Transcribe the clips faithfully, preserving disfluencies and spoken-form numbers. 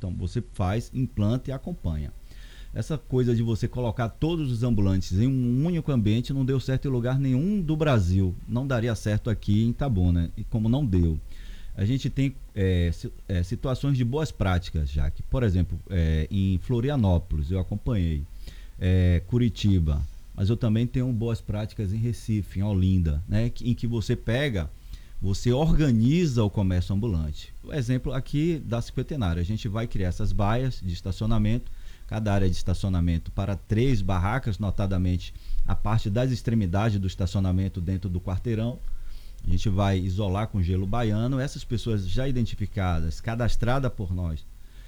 Então você faz, implanta e acompanha. Essa coisa de você colocar todos os ambulantes em um único ambiente não deu certo em lugar nenhum do Brasil. Não daria certo aqui em Itabuna, e como não deu. A gente tem é, é, situações de boas práticas, já que, por exemplo, é, em Florianópolis eu acompanhei, é, Curitiba, mas eu também tenho boas práticas em Recife, em Olinda, né, em que você pega, você organiza o comércio ambulante. O exemplo aqui da cinquentenária, a gente vai criar essas baias de estacionamento, cada área de estacionamento para três barracas, notadamente a parte das extremidades do estacionamento dentro do quarteirão. A gente vai isolar com gelo baiano. Essas pessoas já identificadas, cadastradas por nós,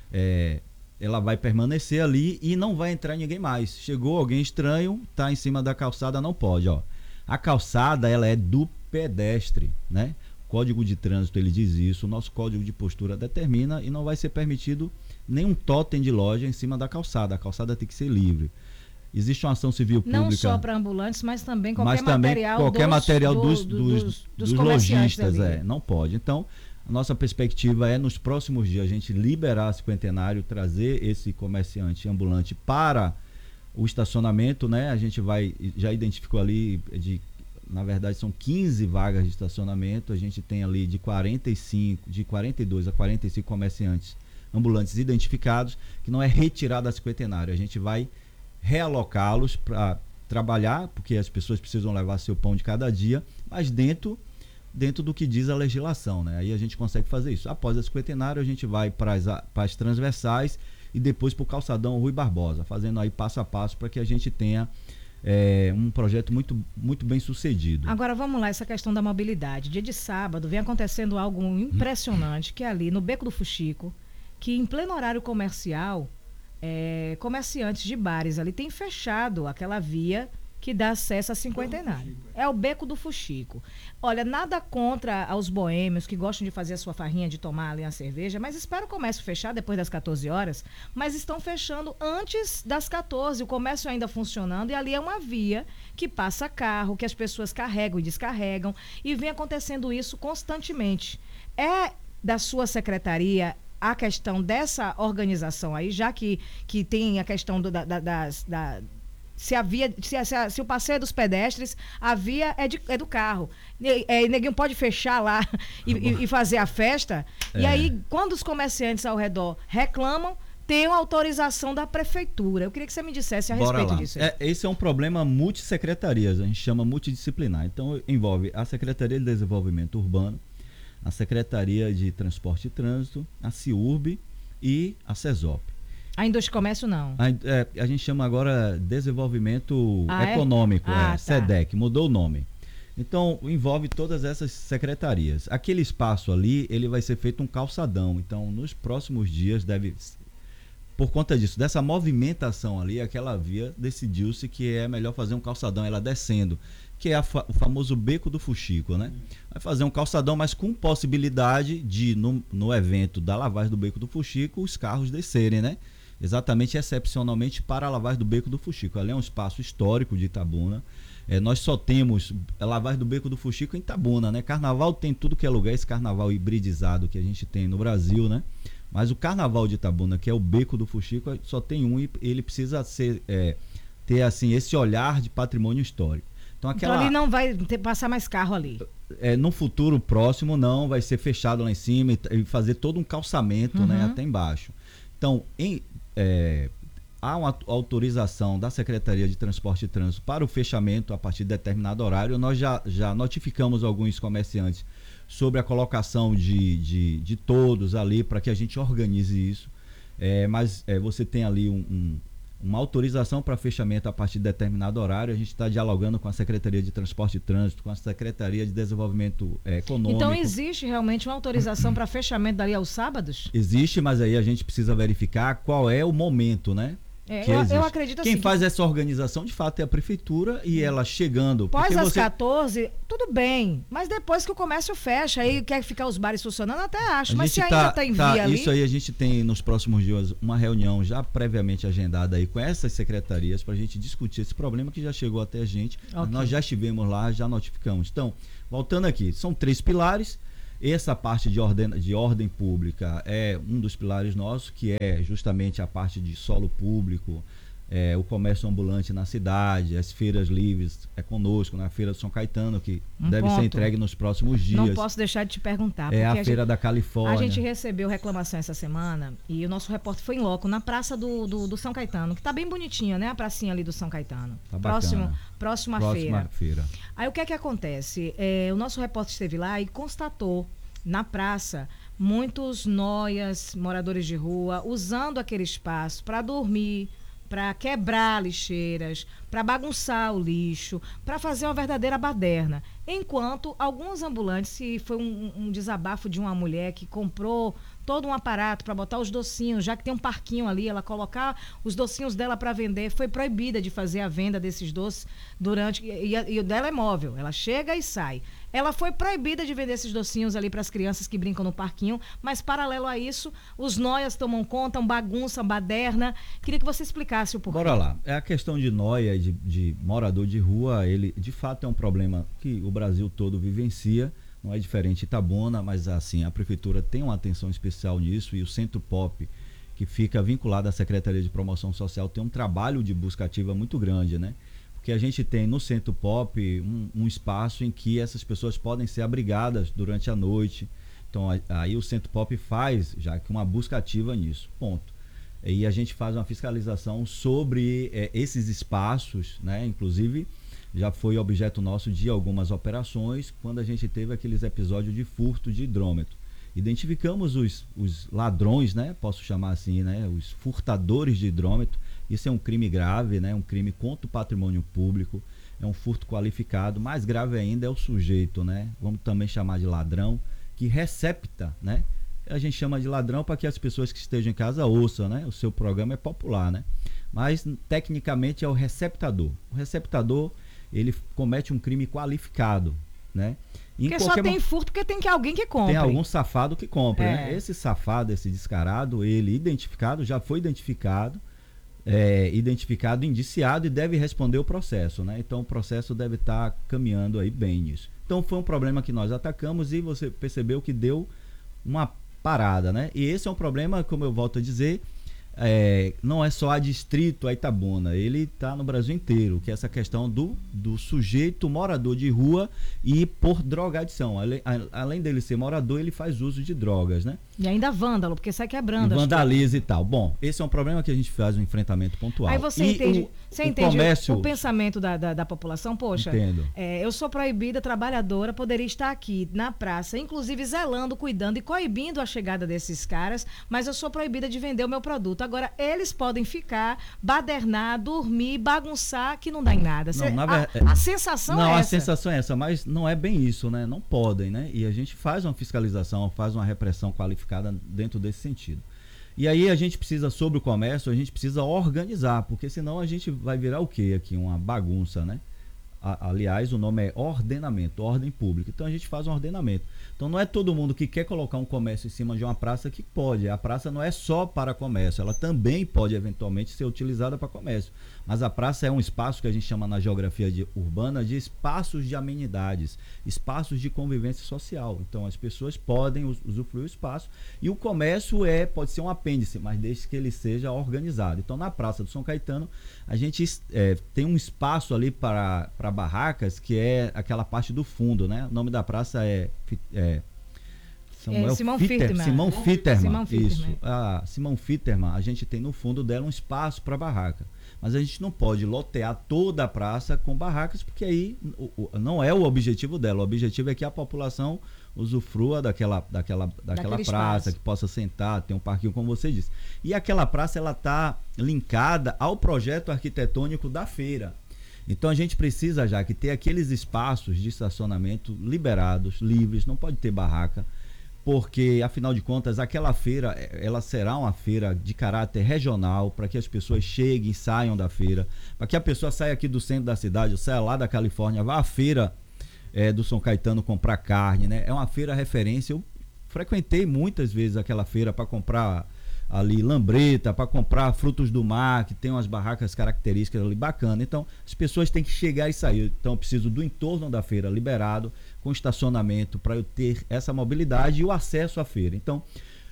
é, ela vai permanecer ali e não vai entrar ninguém mais. Chegou alguém estranho, está em cima da calçada, não pode. Ó. A calçada ela é do pedestre, né? O Código de Trânsito ele diz isso, o nosso Código de Postura determina, e não vai ser permitido nenhum totem de loja em cima da calçada. A calçada tem que ser livre. Existe uma ação civil pública. Não só para ambulantes, mas também qualquer mas também material qualquer dos, material do, dos, do, dos, dos, dos, dos lojistas, ali. é, não pode. Então, a nossa perspectiva é, nos próximos dias, a gente liberar a cinquentenário, trazer esse comerciante ambulante para o estacionamento, né? A gente vai, já identificou ali, de, na verdade, são quinze vagas de estacionamento, a gente tem ali de quarenta e cinco, de quarenta e dois a quarenta e cinco comerciantes ambulantes identificados, que não é retirada da cinquentenário, a gente vai realocá-los para trabalhar, porque as pessoas precisam levar seu pão de cada dia, mas dentro, dentro do que diz a legislação, né? Aí a gente consegue fazer isso. Após a cinquentenário, a gente vai para as, para as transversais e depois para o calçadão Rui Barbosa, fazendo aí passo a passo para que a gente tenha é, um projeto muito, muito bem sucedido. Agora vamos lá, essa questão da mobilidade. Dia de sábado vem acontecendo algo impressionante, que é ali no Beco do Fuxico, que em pleno horário comercial, É, comerciantes de bares ali têm fechado aquela via que dá acesso à cinquentenário. É o Beco do Fuxico. Olha, nada contra aos boêmios que gostam de fazer a sua farrinha, de tomar ali a cerveja, mas espera o comércio fechar depois das quatorze horas, mas estão fechando antes das quatorze, o comércio ainda funcionando, e ali é uma via que passa carro, que as pessoas carregam e descarregam, e vem acontecendo isso constantemente. É da sua secretaria a questão dessa organização aí, já que, que tem a questão do, da, da, das, da, se, a via, se, a, se, a, se o passeio é dos pedestres, a via é, de, é do carro. É, ninguém pode fechar lá e, e, e fazer a festa. É. E aí, quando os comerciantes ao redor reclamam, tem uma autorização da prefeitura. Eu queria que você me dissesse a Bora respeito lá. disso. É, esse é um problema multissecretarias, a gente chama multidisciplinar. Então, envolve a Secretaria de Desenvolvimento Urbano, a Secretaria de Transporte e Trânsito, a CIURB e a CESOP. A Indústria e Comércio não? A, é, a gente chama agora Desenvolvimento ah, Econômico, é? Ah, é, tá. SEDEC, mudou o nome. Então, envolve todas essas secretarias. Aquele espaço ali, ele vai ser feito um calçadão. Então, nos próximos dias, deve... Por conta disso, dessa movimentação ali, aquela via, decidiu-se que é melhor fazer um calçadão, ela descendo, que é a fa- o famoso Beco do Fuxico, né? Vai fazer um calçadão, mas com possibilidade de, no, no evento da lavagem do Beco do Fuxico, os carros descerem, né? Exatamente, excepcionalmente para a lavagem do Beco do Fuxico. Ali é um espaço histórico de Itabuna. É, nós só temos a lavagem do Beco do Fuxico em Itabuna, né? Carnaval tem tudo que é lugar, esse carnaval hibridizado que a gente tem no Brasil, né? Mas o carnaval de Itabuna, que é o Beco do Fuxico, só tem um e ele precisa ser, é, ter assim, esse olhar de patrimônio histórico. Então, aquela, então ali não vai ter, passar mais carro ali? É, no futuro próximo não, vai ser fechado lá em cima e, e fazer todo um calçamento, uhum, né, até embaixo. Então, em, é, há uma autorização da Secretaria de Transporte e Trânsito para o fechamento a partir de determinado horário. Nós já, já notificamos alguns comerciantes sobre a colocação de, de, de todos ali para que a gente organize isso. É, mas é, você tem ali um, um, uma autorização para fechamento a partir de determinado horário. A gente está dialogando com a Secretaria de Transporte e Trânsito, com a Secretaria de Desenvolvimento é, Econômico. Então existe realmente uma autorização para fechamento dali aos sábados? Existe, mas aí a gente precisa verificar qual é o momento, né? É, eu, eu acredito Quem assim, faz que... essa organização de fato é a prefeitura e ela chegando. Após as você... quatorze, tudo bem, mas depois que o comércio fecha, aí quer ficar os bares funcionando, até acho, mas se tá, ainda tem tá, via ali... Isso aí a gente tem nos próximos dias uma reunião já previamente agendada aí com essas secretarias para a gente discutir esse problema que já chegou até a gente. Okay. Nós já estivemos lá, já notificamos. Então, voltando aqui, são três pilares. Essa parte de ordem, de ordem pública é um dos pilares nossos, que é justamente a parte de solo público, é, o comércio ambulante na cidade, as feiras livres é conosco, na Feira de São Caetano, que um deve ponto. ser entregue nos próximos dias. Não posso deixar de te perguntar. É a, a Feira gente, da Califórnia. A gente recebeu reclamação essa semana e o nosso repórter foi em loco na Praça do, do, do São Caetano, que está bem bonitinha, né? A pracinha ali do São Caetano. Tá Próximo, bacana. próxima, Próxima feira. feira. Aí o que é que acontece? É, o nosso repórter esteve lá e constatou na praça muitos noias, moradores de rua, usando aquele espaço para dormir, para quebrar lixeiras, para bagunçar o lixo, para fazer uma verdadeira baderna. Enquanto alguns ambulantes, se foi um, um desabafo de uma mulher que comprou todo um aparato para botar os docinhos, já que tem um parquinho ali, ela colocar os docinhos dela para vender, foi proibida de fazer a venda desses doces durante... E, e, e o dela é móvel, ela chega e sai. Ela foi proibida de vender esses docinhos ali para as crianças que brincam no parquinho, mas paralelo a isso, os noias tomam conta, bagunça, baderna. Queria que você explicasse o porquê. Bora lá. É a questão de noia, de, de morador de rua, ele de fato é um problema que o Brasil todo vivencia, não é diferente de Itabuna, mas assim, a prefeitura tem uma atenção especial nisso e o Centro Pop, que fica vinculado à Secretaria de Promoção Social, tem um trabalho de busca ativa muito grande, né? Porque a gente tem no Centro Pop um, um espaço em que essas pessoas podem ser abrigadas durante a noite. Então aí o Centro Pop faz já que uma busca ativa nisso, ponto. E a gente faz uma fiscalização sobre é, esses espaços, né? Inclusive já foi objeto nosso de algumas operações quando a gente teve aqueles episódios de furto de hidrômetro. Identificamos os, os ladrões, né? Posso chamar assim, né? Os furtadores de hidrômetro. Isso é um crime grave, né? Um crime contra o patrimônio público, é um furto qualificado. Mais grave ainda é o sujeito, né? Vamos também chamar de ladrão, que recepta, né? A gente chama de ladrão para que as pessoas que estejam em casa ouçam, né? O seu programa é popular, né? Mas tecnicamente é o receptador. O receptador, ele comete um crime qualificado, né? Em porque só tem furto porque tem que alguém que compre. Tem algum safado que compra, é. né? Esse safado, esse descarado, ele identificado, já foi identificado, é, identificado, indiciado e deve responder o processo, né? Então o processo deve estar tá caminhando aí bem nisso. Então foi um problema que nós atacamos e você percebeu que deu uma parada, né? E esse é um problema, como eu volto a dizer, é, não é só adstrito a Itabuna, ele está no Brasil inteiro, que é essa questão do, do sujeito morador de rua e por drogadição. Além, além dele ser morador, ele faz uso de drogas, né? E ainda vândalo, porque sai quebrando. E vandaliza e tal. Bom, esse é um problema que a gente faz um enfrentamento pontual. Aí você e entende, o, você o entende comércio... o pensamento da, da, da população? Poxa, Entendo. É, eu sou proibida, trabalhadora, poderia estar aqui na praça, inclusive zelando, cuidando e coibindo a chegada desses caras, mas eu sou proibida de vender o meu produto. Agora, eles podem ficar, badernar, dormir, bagunçar, que não dá em nada. Cê, não, a, ver... a sensação não, é essa. a sensação é essa, mas não é bem isso, né? Não podem, né? E a gente faz uma fiscalização, faz uma repressão qualificada dentro desse sentido. E aí a gente precisa, sobre o comércio, a gente precisa organizar, porque senão a gente vai virar o quê aqui? Uma bagunça, né? A, aliás, o nome é ordenamento, ordem pública. Então a gente faz um ordenamento. Então não é todo mundo que quer colocar um comércio em cima de uma praça que pode. A praça não é só para comércio, ela também pode eventualmente ser utilizada para comércio. Mas a praça é um espaço que a gente chama na geografia de, urbana de espaços de amenidades, espaços de convivência social. Então as pessoas podem usufruir o espaço e o comércio é, pode ser um apêndice, mas desde que ele seja organizado. Então na Praça do São Caetano a gente é, tem um espaço ali para, para barracas que é aquela parte do fundo, né? O nome da praça é, é Samuel é, Simão Fitter, Fitterman. Simão Fitterman. Simão Fitterman. Isso. A Simão Fitterman, a gente tem no fundo dela um espaço para barraca. Mas a gente não pode lotear toda a praça com barracas, porque aí o, o, não é o objetivo dela. O objetivo é que a população usufrua daquela, daquela, daquela praça, espaço. Que possa sentar, ter um parquinho, como você disse. E aquela praça ela está linkada ao projeto arquitetônico da feira. Então a gente precisa já que ter aqueles espaços de estacionamento liberados, livres, não pode ter barraca, porque afinal de contas aquela feira ela será uma feira de caráter regional para que as pessoas cheguem e saiam da feira, para que a pessoa saia aqui do centro da cidade, ou saia lá da Califórnia, vá à feira é, do São Caetano comprar carne, né? É uma feira referência. Eu frequentei muitas vezes aquela feira para comprar ali lambreta, para comprar frutos do mar, que tem umas barracas características ali bacana. Então, as pessoas têm que chegar e sair. Então, eu preciso do entorno da feira liberado, com estacionamento, para eu ter essa mobilidade e o acesso à feira. Então,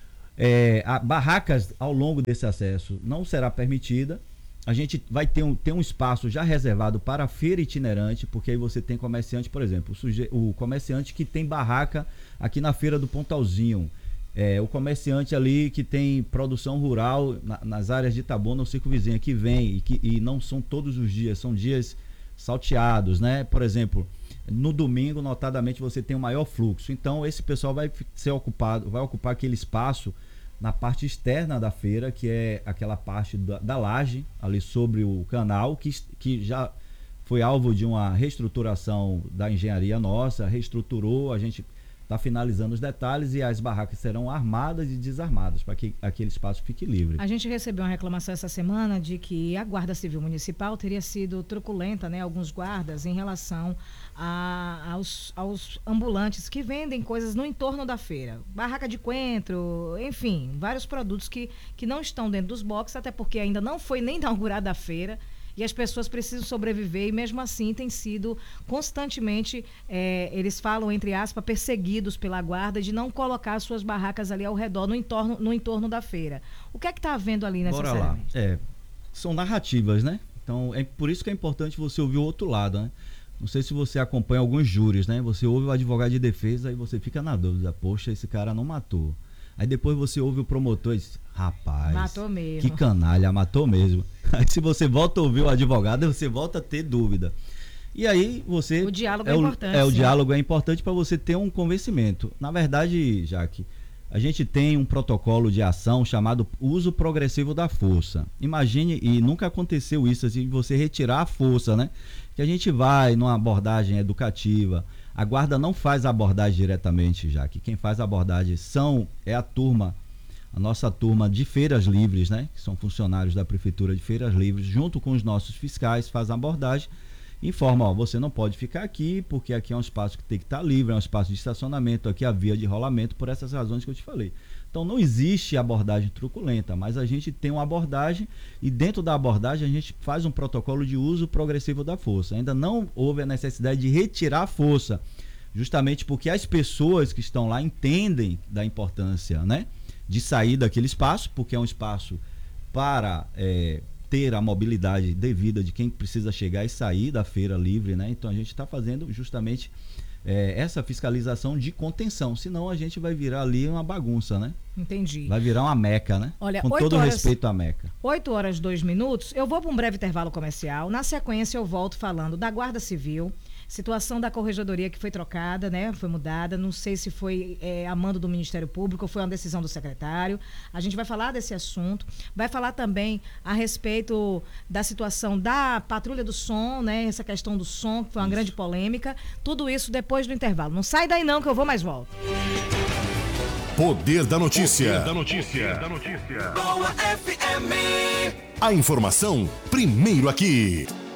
é, a, barracas ao longo desse acesso não será permitida. A gente vai ter um, ter um espaço já reservado para a feira itinerante, porque aí você tem comerciante, por exemplo, o, suje, o comerciante que tem barraca aqui na feira do Pontalzinho, é, o comerciante ali que tem produção rural na, nas áreas de Itabuna, no circo vizinho, que vem e, que, e não são todos os dias, são dias salteados, né? Por exemplo, no domingo, notadamente, você tem o maior fluxo. Então, esse pessoal vai ser ocupado, vai ocupar aquele espaço na parte externa da feira, que é aquela parte da, da laje, ali sobre o canal, que, que já foi alvo de uma reestruturação da engenharia nossa, reestruturou, a gente está finalizando os detalhes e as barracas serão armadas e desarmadas para que aquele espaço fique livre. A gente recebeu uma reclamação essa semana de que a Guarda Civil Municipal teria sido truculenta, né, alguns guardas, em relação a, aos, aos ambulantes que vendem coisas no entorno da feira. Barraca de coentro, enfim, vários produtos que, que não estão dentro dos boxes, até porque ainda não foi nem inaugurada a feira. E as pessoas precisam sobreviver e mesmo assim tem sido constantemente, é, eles falam entre aspas, perseguidos pela guarda de não colocar suas barracas ali ao redor, no entorno, no entorno da feira. O que é que está havendo ali necessariamente? Bora lá. É, são narrativas, né? Então é por isso que é importante você ouvir o outro lado, né? Não sei se você acompanha alguns júris, né? Você ouve o advogado de defesa e você fica na dúvida, poxa, esse cara não matou. Aí depois você ouve o promotor e diz, rapaz, matou mesmo. Que canalha, matou mesmo. Aí se você volta a ouvir o advogado, você volta a ter dúvida. E aí você... O diálogo é, é o, importante. É, o sim. diálogo é importante para você ter um convencimento. Na verdade, Jaque, a gente tem um protocolo de ação chamado uso progressivo da força. Imagine, e nunca aconteceu isso, assim, você retirar a força, né? Que a gente vai numa abordagem educativa. A guarda não faz a abordagem diretamente, já que quem faz a abordagem são, é a turma, a nossa turma de feiras livres, né? Que são funcionários da Prefeitura de Feiras Livres, junto com os nossos fiscais, faz a abordagem, informa, ó, você não pode ficar aqui, porque aqui é um espaço que tem que estar livre, é um espaço de estacionamento, aqui é a via de rolamento, por essas razões que eu te falei. Então não existe abordagem truculenta, mas a gente tem uma abordagem e dentro da abordagem a gente faz um protocolo de uso progressivo da força. Ainda não houve a necessidade de retirar a força, justamente porque as pessoas que estão lá entendem da importância, né, de sair daquele espaço, porque é um espaço para é, ter a mobilidade devida de quem precisa chegar e sair da feira livre, né? Então a gente está fazendo justamente É, essa fiscalização de contenção, senão a gente vai virar ali uma bagunça, né? Entendi. Vai virar uma meca, né? Olha, com todo horas, respeito à meca. oito horas, dois minutos, eu vou para um breve intervalo comercial, na sequência eu volto falando da Guarda Civil, situação da corregedoria que foi trocada, né? Foi mudada, não sei se foi é, a mando do Ministério Público ou foi uma decisão do secretário. A gente vai falar desse assunto, vai falar também a respeito da situação da patrulha do som, né? Essa questão do som, que foi uma isso. grande polêmica. Tudo isso depois do intervalo. Não sai daí não que eu vou mais volto. Poder da notícia. Poder da notícia. Poder da notícia. Boa F M. A informação primeiro aqui.